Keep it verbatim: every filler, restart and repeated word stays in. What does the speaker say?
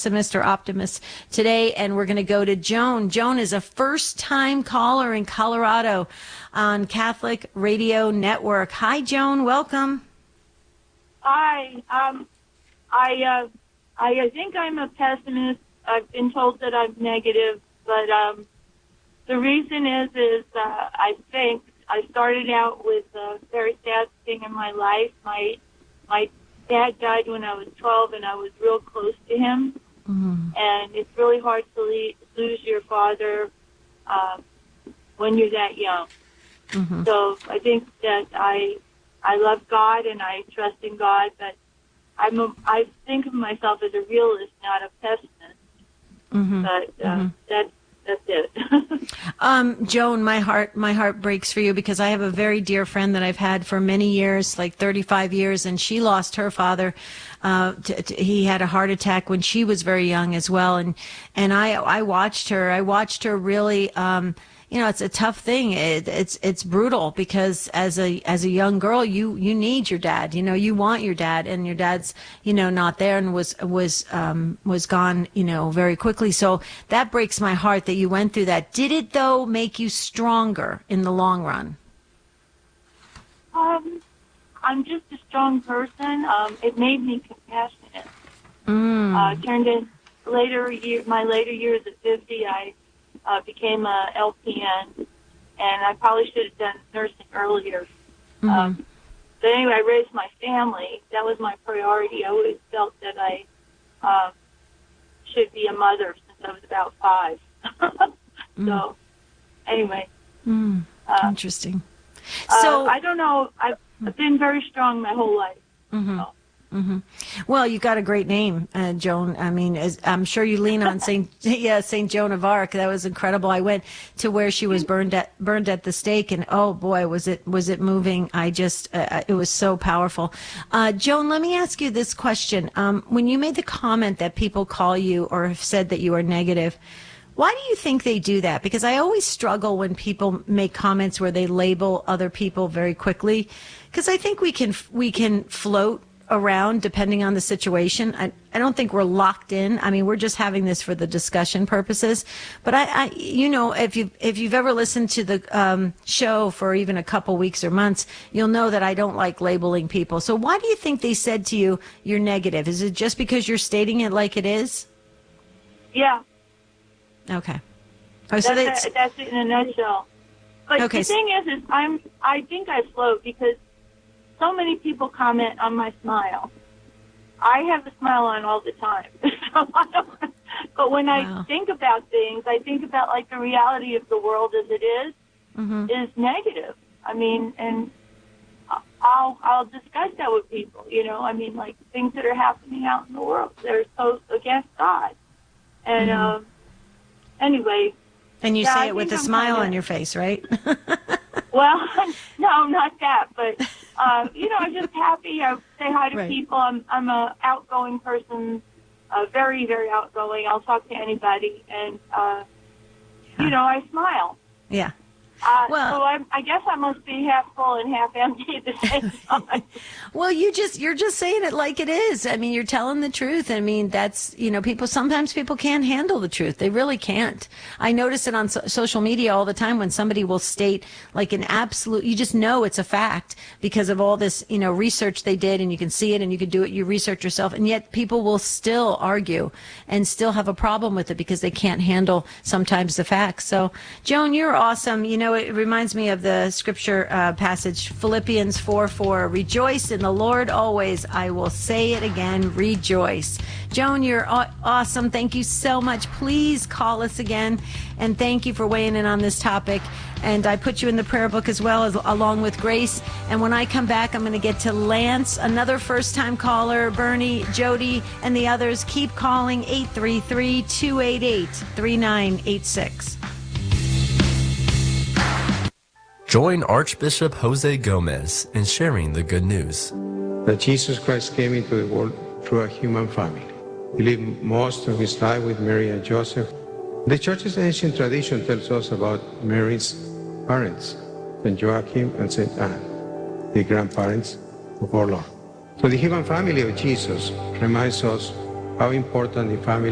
pessimist or optimist today, and we're going to go to Joan. Joan is a first-time caller in Colorado on Catholic Radio Network. Hi, Joan. Welcome. Hi. Um, I, uh, I I think I'm a pessimist. I've been told that I'm negative, but um, the reason is is uh, I think I started out with a very sad thing in my life. My my dad died when I was twelve, and I was real close to him. Mm-hmm. And it's really hard to le- lose your father uh, when you're that young. Mm-hmm. So I think that I I love God and I trust in God, but I'm a, I think of myself as a realist, not a pessimist. Mm-hmm. But uh, mm-hmm. that's that's it. um, Joan, my heart my heart breaks for you because I have a very dear friend that I've had for many years, like thirty-five years, and she lost her father. Uh, t- t- he had a heart attack when she was very young as well, and and I I watched her. I watched her really. Um, You know, it's a tough thing. It, it's it's brutal because as a as a young girl, you you need your dad. You know, you want your dad, and your dad's you know not there and was was um, was gone. You know, very quickly. So that breaks my heart that you went through that. Did it though make you stronger in the long run? Um, I'm just a strong person. Um, it made me compassionate. Mm. Uh, turned in later year my later years at fifty. I. Uh, became a L P N, and I probably should have done nursing earlier. Mm-hmm. Um, but anyway, I raised my family. That was my priority. I always felt that I uh, should be a mother since I was about five. mm. So, anyway. Mm. Uh, Interesting. So uh, I don't know. I've, I've been very strong my whole life. Mm-hmm. So. Mm-hmm. Well, you got a great name, uh, Joan. I mean, as, I'm sure you lean on Saint yeah Saint Joan of Arc. That was incredible. I went to where she was burned at burned at the stake, and oh boy, was it was it moving. I just uh, it was so powerful. Uh, Joan, let me ask you this question: um, when you made the comment that people call you or have said that you are negative, why do you think they do that? Because I always struggle when people make comments where they label other people very quickly, because I think we can we can float around depending on the situation. I, I don't think we're locked in. I mean, we're just having this for the discussion purposes. But I, I you know, if you if you've ever listened to the um, show for even a couple weeks or months, you'll know that I don't like labeling people. So why do you think they said to you you're negative? Is it just because you're stating it like it is? Yeah. Okay. Oh, so that's, that's, that's it in a nutshell. But okay. The thing is, is I'm I think I float because so many people comment on my smile. I have a smile on all the time. so I don't, but when wow. I think about things, I think about like the reality of the world as it is, mm-hmm. is negative. I mean, and I'll I'll discuss that with people. You know, I mean, like things that are happening out in the world, they're so against God. And mm-hmm. um, anyway. And you yeah, say I it with a I'm smile kinda, on your face, right? Well, no, not that, but, uh, you know, I'm just happy. I say hi to right. people. I'm I'm a outgoing person, uh, very, very outgoing. I'll talk to anybody, and, uh, you know, I smile. Yeah. Uh, well, so I, I guess I must be half full and half empty at the same time. Well, you just you're just saying it like it is. I mean, you're telling the truth. I mean, that's you know, people sometimes people can't handle the truth. They really can't. I notice it on so- social media all the time when somebody will state like an absolute. You just know it's a fact because of all this you know research they did, and you can see it, and you can do it. You research yourself, and yet people will still argue and still have a problem with it because they can't handle sometimes the facts. So, Joan, you're awesome. You know. It reminds me of the scripture uh, passage, Philippians four four. Rejoice in the Lord always. I will say it again, rejoice. Joan, you're aw- awesome. Thank you so much. Please call us again. And thank you for weighing in on this topic. And I put you in the prayer book as well, as along with Grace. And when I come back, I'm going to get to Lance, another first-time caller, Bernie, Jody, and the others. Keep calling eight three three, two eight eight, three nine eight six. Join Archbishop Jose Gomez in sharing the good news. That Jesus Christ came into the world through a human family. He lived most of his life with Mary and Joseph. The Church's ancient tradition tells us about Mary's parents, Saint Joachim and Saint Anne, the grandparents of our Lord. So the human family of Jesus reminds us how important the family